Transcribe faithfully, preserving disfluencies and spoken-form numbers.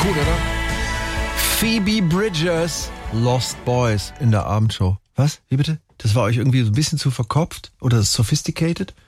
Cool, oder? Phoebe Bridgers, Lost Boys in der Abendshow. Was? Wie bitte? Das war euch irgendwie so ein bisschen zu verkopft oder sophisticated?